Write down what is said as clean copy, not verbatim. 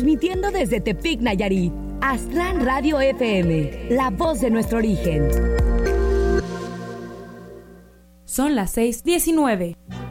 transmitiendo desde Tepic, Nayarit. Aztlán Radio FM, la voz de nuestro origen. Son las 6:19.